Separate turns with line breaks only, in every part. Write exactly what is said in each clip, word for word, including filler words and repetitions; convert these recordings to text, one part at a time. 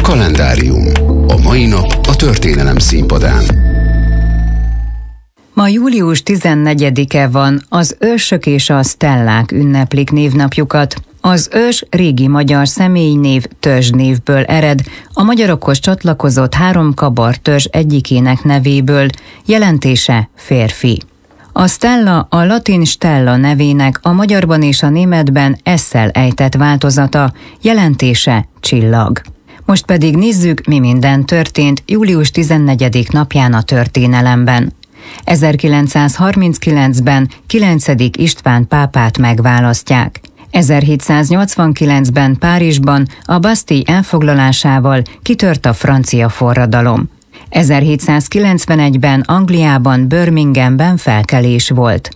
Kalendárium. A mai nap a történelem színpadán.
Ma július tizennegyedike van, az ősök és a stellák ünneplik névnapjukat. Az ős régi magyar személynév törzsnévből ered, a magyarokhoz csatlakozott három kabartörzs egyikének nevéből, jelentése férfi. A stella a latin stella nevének a magyarban és a németben esszel ejtett változata, jelentése csillag. Most pedig nézzük, mi minden történt július tizennegyedik napján a történelemben. ezerkilencszázharminckilencben kilencedik István pápát megválasztják. ezerhétszáznyolcvankilencben Párizsban a Bastille elfoglalásával kitört a francia forradalom. ezerhétszázkilencvenegyben Angliában, Birminghamben felkelés volt.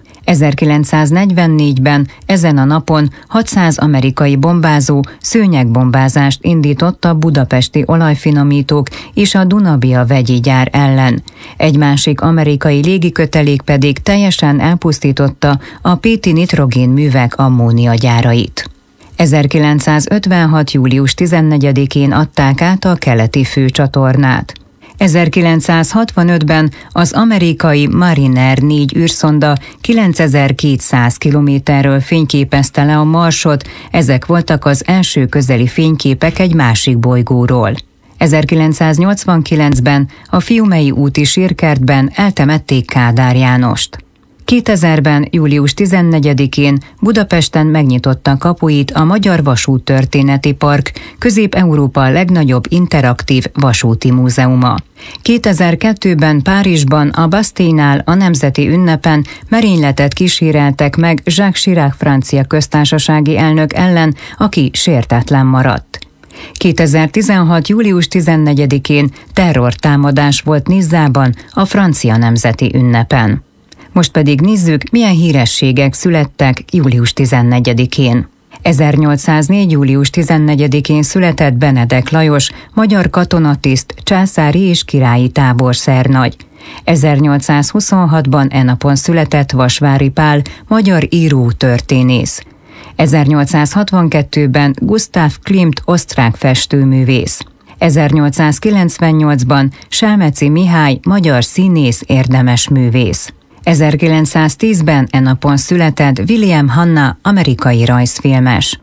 ezerkilencszáznegyvennégyben ezen a napon hatszáz amerikai bombázó szőnyegbombázást indított a budapesti olajfinomítók és a Duna-Bia vegyi gyár ellen. Egy másik amerikai légikötelék pedig teljesen elpusztította a Péti nitrogén művek ammóniagyárait. ezerkilencszázötvenhat július tizennegyedikén adták át a keleti főcsatornát. ezerkilencszázhatvanötben az amerikai Mariner négy űrszonda kilencezer-kétszáz kilométerről fényképezte le a Marsot, ezek voltak az első közeli fényképek egy másik bolygóról. ezerkilencszáznyolcvankilencben a Fiumei úti sírkertben eltemették Kádár Jánost. kétezerben július tizennegyedikén Budapesten megnyitotta kapuit a Magyar Vasúttörténeti Park, Közép-Európa legnagyobb interaktív vasúti múzeuma. kétezer-kettőben Párizsban a Bastille-nál a nemzeti ünnepen merényletet kíséreltek meg Jacques Chirac francia köztársasági elnök ellen, aki sértetlen maradt. kétezer-tizenhat július tizennegyedikén terrortámadás volt Nizzában a francia nemzeti ünnepen. Most pedig nézzük, milyen hírességek születtek július tizennegyedikén. ezernyolcszáznégy július tizennegyedikén született Benedek Lajos, magyar katonatiszt, császári és királyi táborszernagy. ezernyolcszázhuszonhatban e napon született Vasvári Pál, magyar író történész. ezernyolcszázhatvankettőben Gustav Klimt, osztrák festőművész. ezernyolcszázkilencvennyolcban Selmeczi Mihály, magyar színész, érdemes művész. ezerkilencszáztízben e napon született William Hanna, amerikai rajzfilmes.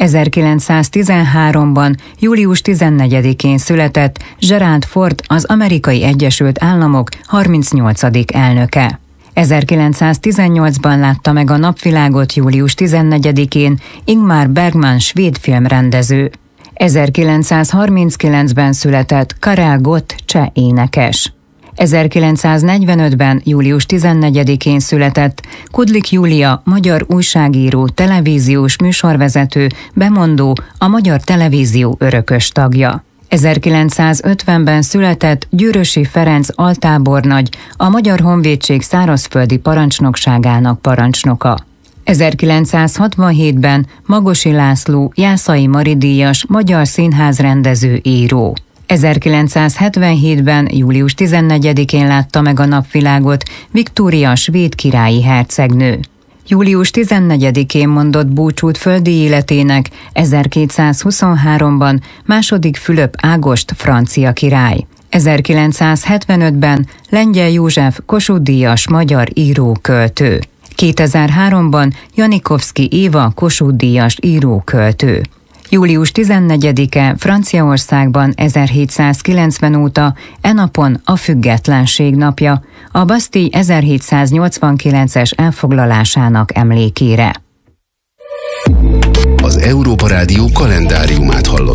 ezerkilencszáztizenháromban július tizennegyedikén született Gerald Ford, az Amerikai Egyesült Államok harmincnyolcadik elnöke. ezerkilencszáztizennyolcban látta meg a napvilágot július tizennegyedikén Ingmar Bergman, svéd filmrendező. ezerkilencszázharminckilencben született Karel Gott, cseh énekes. ezerkilencszáznegyvenötben július tizennegyedikén született Kudlik Júlia, magyar újságíró, televíziós műsorvezető, bemondó, a Magyar Televízió örökös tagja. ezerkilencszázötvenben született Győrösi Ferenc altábornagy, a Magyar Honvédség szárazföldi parancsnokságának parancsnoka. ezerkilencszázhatvanhétben Magosi László, Jászai Mari díjas, magyar színházrendező, író. ezerkilencszázhetvenhétben július tizennegyedikén látta meg a napvilágot Viktória, svéd királyi hercegnő. július tizennegyedikén mondott búcsút földi életének ezerkétszázhuszonháromban második Fülöp Ágost, francia király. ezerkilencszázhetvenötben Lengyel József, Kossuth-díjas, magyar író, költő. kétezer-háromban Janikovszki Éva, Kossuth-díjas író, költő. július tizennegyedike Franciaországban ezerhétszázkilencven óta e napon a függetlenség napja, a Bastille ezerhétszáznyolcvankilences elfoglalásának emlékére.
Az Európa Rádió kalendáriumát hallott.